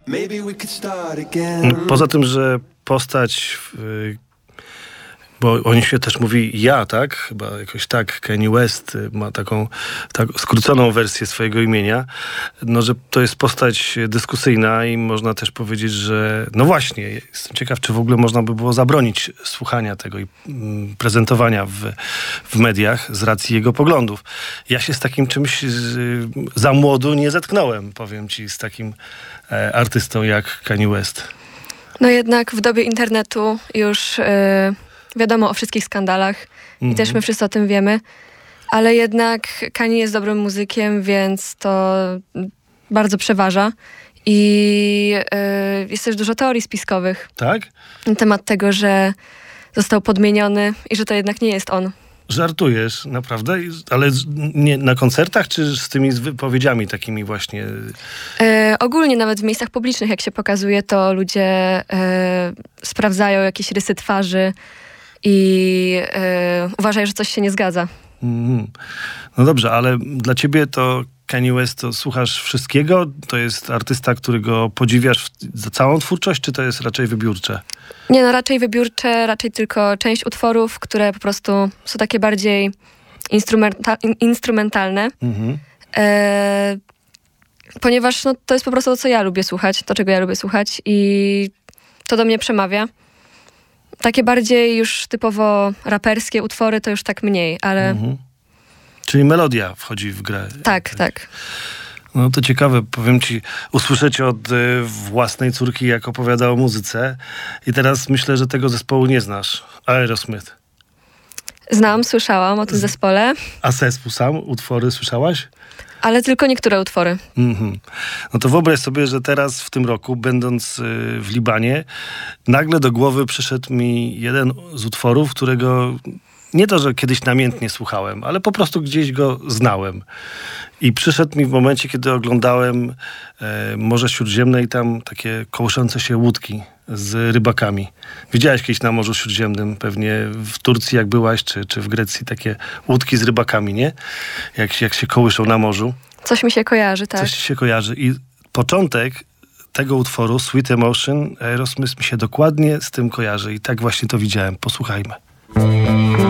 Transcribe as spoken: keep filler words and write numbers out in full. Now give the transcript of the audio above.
Poza tym, że postać... Yy, bo o nim się też mówi ja, tak? Chyba jakoś tak. Kanye West ma taką tak skróconą wersję swojego imienia. No, że to jest postać dyskusyjna i można też powiedzieć, że no właśnie, jestem ciekaw, czy w ogóle można by było zabronić słuchania tego i mm, prezentowania w, w mediach z racji jego poglądów. Ja się z takim czymś z, za młodu nie zetknąłem, powiem ci, z takim e, artystą jak Kanye West. No jednak w dobie internetu już... Yy... Wiadomo o wszystkich skandalach mm-hmm. i też my wszyscy o tym wiemy, ale jednak Kanye jest dobrym muzykiem, więc to bardzo przeważa i yy, jest też dużo teorii spiskowych. Tak? Na temat tego, że został podmieniony i że to jednak nie jest on. Żartujesz, naprawdę? Ale nie na koncertach, czy z tymi wypowiedziami takimi właśnie? Yy, ogólnie nawet w miejscach publicznych, jak się pokazuje, to ludzie yy, sprawdzają jakieś rysy twarzy, i yy, uważaj, że coś się nie zgadza. Mm. No dobrze, ale dla ciebie to Kanye West, to słuchasz wszystkiego? To jest artysta, którego podziwiasz w, za całą twórczość, czy to jest raczej wybiórcze? Nie, no raczej wybiórcze, raczej tylko część utworów, które po prostu są takie bardziej instrumenta- instrumentalne. Mm-hmm. E, ponieważ no, to jest po prostu to, co ja lubię słuchać, to, czego ja lubię słuchać i to do mnie przemawia. Takie bardziej już typowo raperskie utwory to już tak mniej, ale... Mhm. Czyli melodia wchodzi w grę. Tak, tak. No to ciekawe, powiem ci, usłyszeć od y, własnej córki, jak opowiada o muzyce. I teraz myślę, że tego zespołu nie znasz. Aerosmith. Znam, słyszałam o tym Z- zespole. A zespół sam? Utwory słyszałaś? Ale tylko niektóre utwory. Mm-hmm. No to wyobraź sobie, że teraz w tym roku, będąc y, w Libanie, nagle do głowy przyszedł mi jeden z utworów, którego nie to, że kiedyś namiętnie słuchałem, ale po prostu gdzieś go znałem. I przyszedł mi w momencie, kiedy oglądałem e, Morze Śródziemne i tam takie kołyszące się łódki z rybakami. Widziałeś kiedyś na Morzu Śródziemnym, pewnie w Turcji jak byłaś, czy, czy w Grecji, takie łódki z rybakami, nie? Jak, jak się kołyszą na morzu. Coś mi się kojarzy, tak. Coś się kojarzy. I początek tego utworu, Sweet Emotion, Aerosmith, mi się dokładnie z tym kojarzy. I tak właśnie to widziałem. Posłuchajmy.